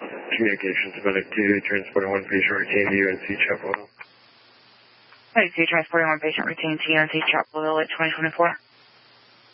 Communications, Medic 2, transporting one patient retained to UNC Chapel Hill. Medic 2, transporting one patient retained to UNC Chapel Hill at 2024.